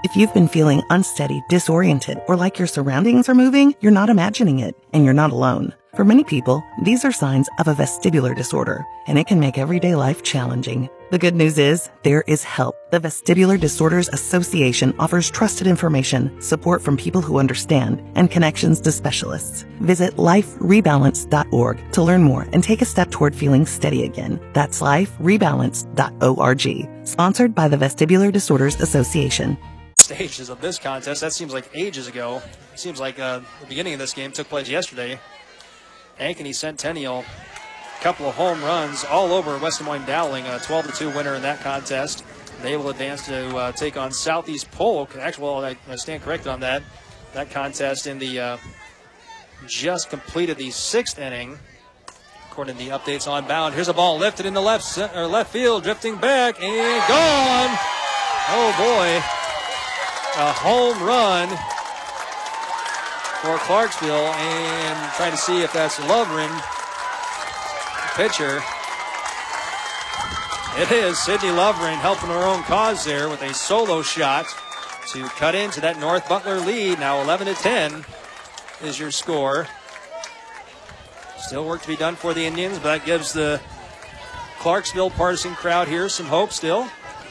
If you've been feeling unsteady, disoriented, or like your surroundings are moving, you're not imagining it, and you're not alone. For many people, these are signs of a vestibular disorder, and it can make everyday life challenging. The good news is, there is help. The Vestibular Disorders Association offers trusted information, support from people who understand, and connections to specialists. Visit liferebalance.org to learn more and take a step toward feeling steady again. That's liferebalance.org. Sponsored by the Vestibular Disorders Association. Stages of this contest, that seems like ages ago. It seems like the beginning of this game took place yesterday. Ankeny Centennial, a couple of home runs all over West Des Moines Dowling, a 12-2 winner in that contest. They will advance to take on Southeast Polk. Actually, well, I stand corrected on that. That contest in the just completed the 6th inning. According to the updates on bound, here's a ball lifted in the left field, drifting back and gone. Oh boy. A home run for Clarksville, and trying to see if that's Lovren, the pitcher. It is Sydney Lovren helping her own cause there with a solo shot to cut into that North Butler lead. Now 11-10 is your score. Still work to be done for the Indians, but that gives the Clarksville partisan crowd here some hope still.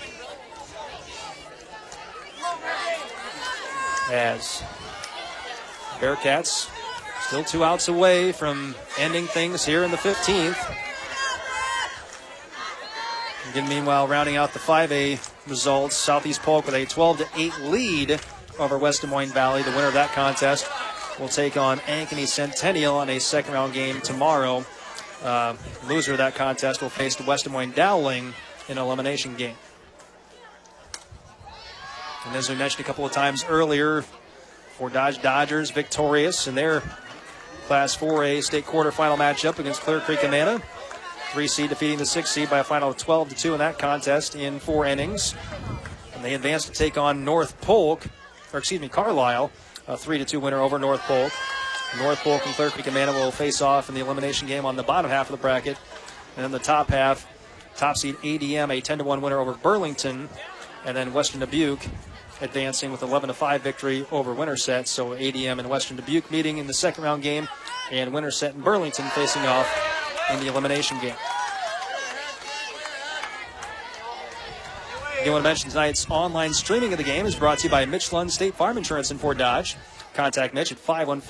As Bearcats still 2 outs away from ending things here in the 15th. Again, meanwhile, rounding out the 5A results, Southeast Polk with a 12-8 lead over West Des Moines Valley. The winner of that contest will take on Ankeny Centennial in a second-round game tomorrow. Loser of that contest will face the West Des Moines Dowling in an elimination game. And as we mentioned a couple of times earlier, Fort Dodge Dodgers victorious in their Class 4A state quarterfinal matchup against Clear Creek Amana. 3 seed defeating the 6 seed by a final of 12-2 in that contest in 4 innings. And they advance to take on Carlisle, a 3-2 winner over North Polk. North Polk and Clear Creek Amana will face off in the elimination game on the bottom half of the bracket. And then the top half, top seed ADM, a 10-1 winner over Burlington. And then Western Dubuque advancing with 11-5 victory over Winterset. So ADM and Western Dubuque meeting in the second round game, and Winterset and Burlington facing off in the elimination game. I want to mention tonight's online streaming of the game is brought to you by Mitch Lund State Farm Insurance in Fort Dodge. Contact Mitch at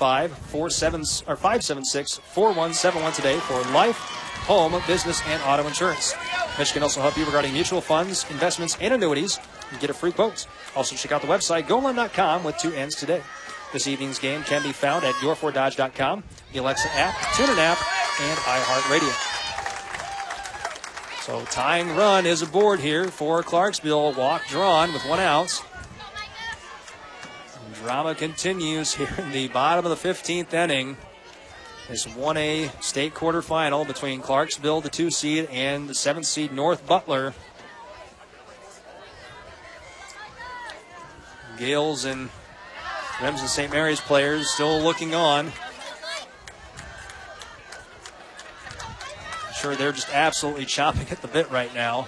515-576-4171 today for life, home, business, and auto insurance. Mitch can also help you regarding mutual funds, investments, and annuities. You get a free quote. Also, check out the website, golund.com with 2 N's today. This evening's game can be found at yourfortdodge.com, the Alexa app, TuneIn app, and iHeartRadio. So tying run is aboard here for Clarksville. Walk drawn with 1 out. And drama continues here in the bottom of the 15th inning. This 1A state quarterfinal between Clarksville, the 2 seed, and the 7 seed North Butler. Gales and Remsen St. Mary's players still looking on. I'm sure they're just absolutely chomping at the bit right now.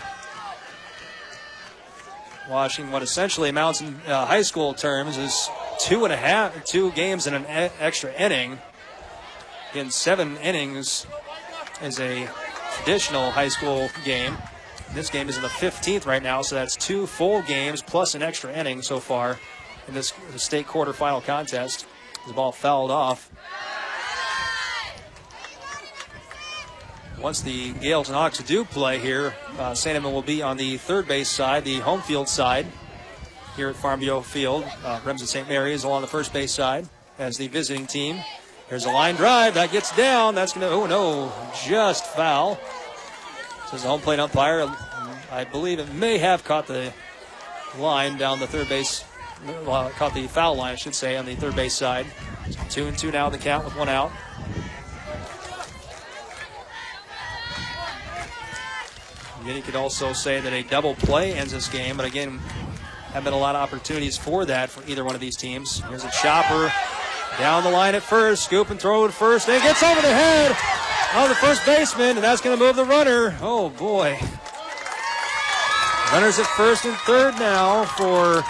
Watching what essentially amounts in high school terms is 2 games in an extra inning. In 7 innings is a traditional high school game. This game is in the 15th right now, so that's 2 full games plus an extra inning so far in this state quarterfinal contest. The ball fouled off. Once the Gales and Hawks do play here, Sandeman will be on the third base side, the home field side here at Farm Bureau Field. Remsen St. Mary's along the first base side as the visiting team. There's a line drive that gets down. That's going to, oh no, just foul. Says the home plate umpire. I believe it may have caught the line down the third base, caught the foul line, I should say, on the third base side. 2-2 now in the count with 1 out. Again, you could also say that a double play ends this game, but again, haven't been a lot of opportunities for that for either one of these teams. Here's a chopper down the line at first, scoop and throw at first, and it gets over the head of the first baseman, and that's going to move the runner. Oh, boy. Runners at first and third now for